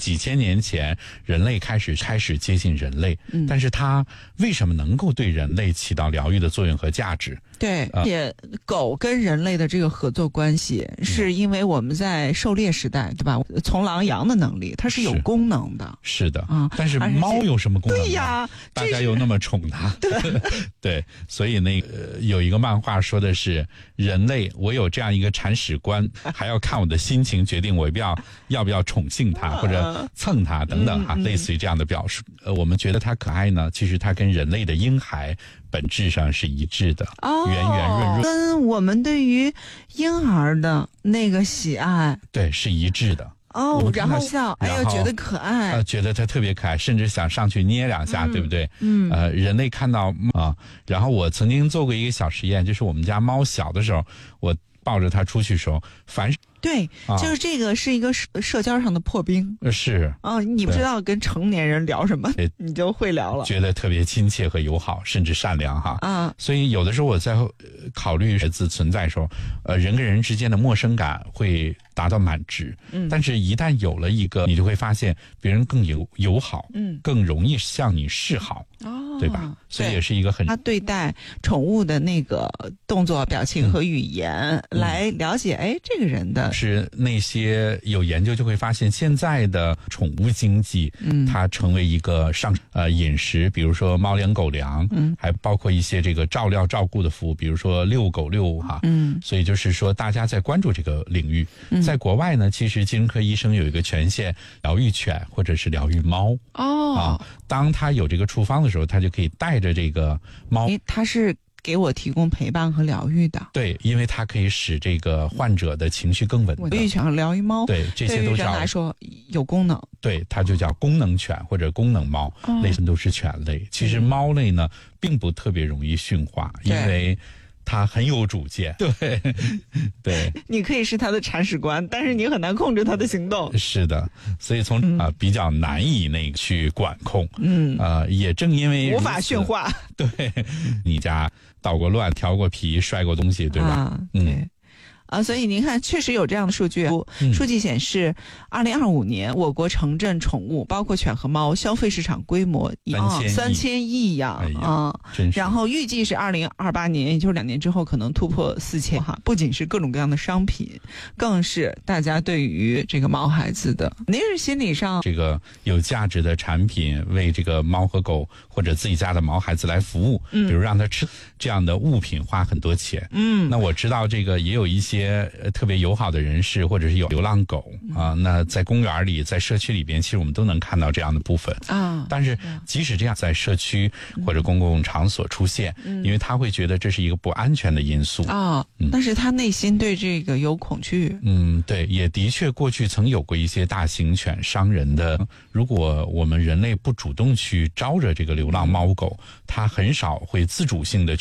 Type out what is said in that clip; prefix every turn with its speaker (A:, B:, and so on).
A: 几千年前人类开始接近人类，但是它为什么能够对人类起到疗愈的作用和价值？
B: 对，也狗跟人类的这个合作关系，是因为我们在狩猎时代，对吧？从狼羊的能力，它是有功能的。
A: 是的，但是猫有什么功能？
B: 对呀，
A: 大家又那么宠它。对，所以有一个漫画说的是，人类我有这样一个铲屎官，还要看我的心情决定我要不要宠幸它或者蹭它等等哈，类似于这样的表述。我们觉得它可爱呢，其实它跟人类的婴孩本质上是一致的，圆圆润润，
B: 跟我们对于婴儿的那个喜爱，
A: 对，是一致的。
B: 然后笑，觉得可爱，
A: 觉得它特别可爱，甚至想上去捏两下，对不对？人类看到然后我曾经做过一个小实验，就是我们家猫小的时候，我抱着它出去的时候，凡是
B: 对，就是这个是一个社交上的破冰。
A: 是
B: 你不知道跟成年人聊什么，你就会聊了，
A: 觉得特别亲切和友好，甚至善良哈。所以有的时候我在考虑孩子存在的时候，人跟人之间的陌生感会达到满值。但是一旦有了一个，你就会发现别人更友好，更容易向你示好，对吧？所以也是一个
B: 他对待宠物的那个动作、表情和语言，来了解这个人的。
A: 是那些有研究就会发现，现在的宠物经济，它成为一个饮食，比如说猫粮、狗粮，还包括一些这个照料照顾的服务，比如说遛狗遛物所以就是说大家在关注这个领域。在国外呢，其实精神科医生有一个权限，疗愈犬或者是疗愈猫。当他有这个处方的时候，他就可以带着这个猫，
B: 他是给我提供陪伴和疗愈的。
A: 对，因为它可以使这个患者的情绪更稳定。
B: 疗愈犬和疗愈猫，
A: 对，这些都叫，
B: 对于人来说有功能。
A: 对，它就叫功能犬或者功能猫，类似都是犬类。其实猫类呢，并不特别容易驯化，因为它很有主见。对，
B: 你可以是它的铲屎官，但是你很难控制它的行动。
A: 是的，所以从比较难以去管控。也正因为
B: 无法驯化。
A: 对，你家捣过乱、调过皮、摔过东西，对吧？
B: 对。所以您看，确实有这样的数据。数据显示，2025年我国城镇宠物，包括犬和猫，消费市场规模3000亿呀！然后预计是2028年，也就是2年之后，可能突破4000哈。不仅是各种各样的商品，更是大家对于这个毛孩子的，您是心理上
A: 这个有价值的产品，为这个猫和狗或者自己家的毛孩子来服务。比如让他吃这样的物品，花很多钱。那我知道这个也有一些特别友好的人士，或者是有流浪狗那在公园里，在社区里边，其实我们都能看到这样的部分但是即使这样，在社区或者公共场所出现，因为他会觉得这是一个不安全的因素
B: 但是他内心对这个有恐惧。
A: 对，也的确过去曾有过一些大型犬伤人的。如果我们人类不主动去招惹这个流浪猫狗，它很少会自主性的